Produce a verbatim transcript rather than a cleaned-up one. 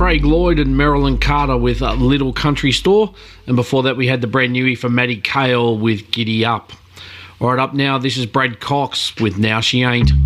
Craig Lloyd and Marilyn Carter with a Little Country Store. And before that, we had the brand newie from Maddie Cale with Giddy Up. All right, up now, this is Brad Cox with Now She Ain't.